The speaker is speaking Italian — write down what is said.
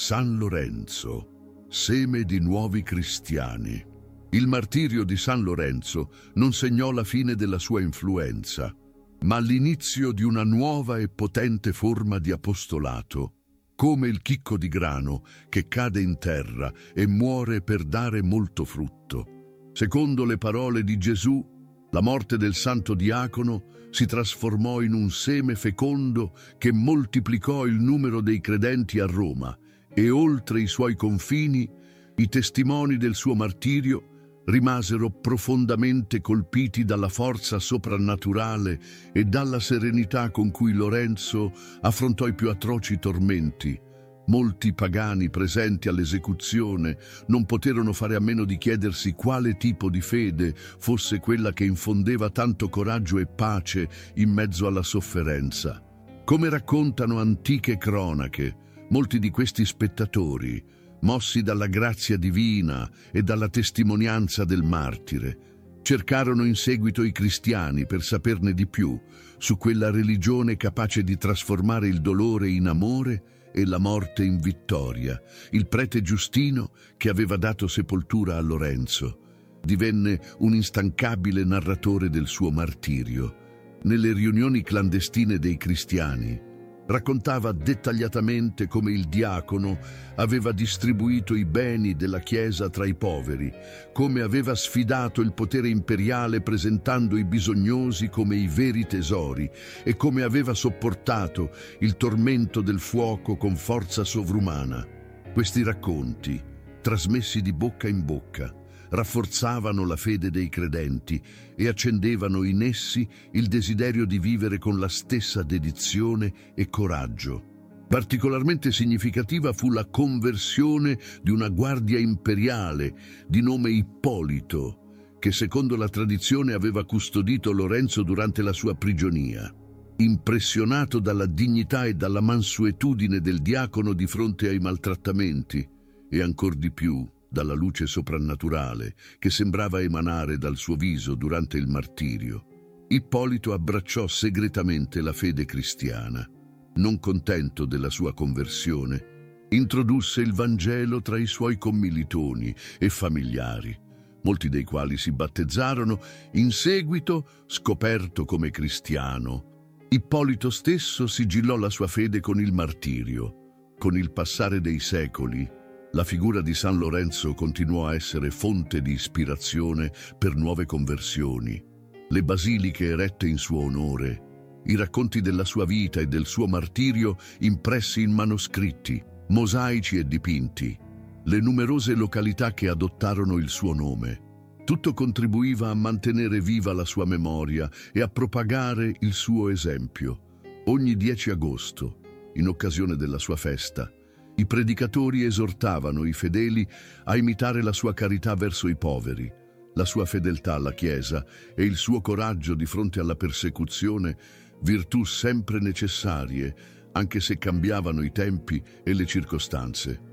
San Lorenzo, seme di nuovi cristiani. Il martirio di San Lorenzo non segnò la fine della sua influenza, ma l'inizio di una nuova e potente forma di apostolato, come il chicco di grano che cade in terra e muore per dare molto frutto. Secondo le parole di Gesù, la morte del santo diacono si trasformò in un seme fecondo che moltiplicò il numero dei credenti a Roma e oltre i suoi confini i testimoni del suo martirio rimasero profondamente colpiti dalla forza soprannaturale e dalla serenità con cui Lorenzo affrontò i più atroci tormenti. Molti pagani presenti all'esecuzione non poterono fare a meno di chiedersi quale tipo di fede fosse quella che infondeva tanto coraggio e pace in mezzo alla sofferenza. Come raccontano antiche cronache, molti di questi spettatori, mossi dalla grazia divina e dalla testimonianza del martire, cercarono in seguito i cristiani per saperne di più su quella religione capace di trasformare il dolore in amore e la morte in vittoria. Il prete Giustino, che aveva dato sepoltura a Lorenzo, divenne un instancabile narratore del suo martirio. Nelle riunioni clandestine dei cristiani, raccontava dettagliatamente come il diacono aveva distribuito i beni della Chiesa tra i poveri, come aveva sfidato il potere imperiale presentando i bisognosi come i veri tesori e come aveva sopportato il tormento del fuoco con forza sovrumana. Questi racconti, trasmessi di bocca in bocca, rafforzavano la fede dei credenti e accendevano in essi il desiderio di vivere con la stessa dedizione e coraggio. Particolarmente significativa fu la conversione di una guardia imperiale di nome Ippolito, che secondo la tradizione aveva custodito Lorenzo durante la sua prigionia. Impressionato dalla dignità e dalla mansuetudine del diacono di fronte ai maltrattamenti, e ancor di più dalla luce soprannaturale che sembrava emanare dal suo viso durante il martirio, Ippolito abbracciò segretamente la fede cristiana. Non contento della sua conversione, introdusse il Vangelo tra i suoi commilitoni e familiari, molti dei quali si battezzarono, in seguito scoperto come cristiano. Ippolito stesso sigillò la sua fede con il martirio. Con il passare dei secoli, la figura di San Lorenzo continuò a essere fonte di ispirazione per nuove conversioni. Le basiliche erette in suo onore, i racconti della sua vita e del suo martirio impressi in manoscritti, mosaici e dipinti, le numerose località che adottarono il suo nome. Tutto contribuiva a mantenere viva la sua memoria e a propagare il suo esempio. Ogni 10 agosto, in occasione della sua festa, i predicatori esortavano i fedeli a imitare la sua carità verso i poveri, la sua fedeltà alla Chiesa e il suo coraggio di fronte alla persecuzione, virtù sempre necessarie, anche se cambiavano i tempi e le circostanze.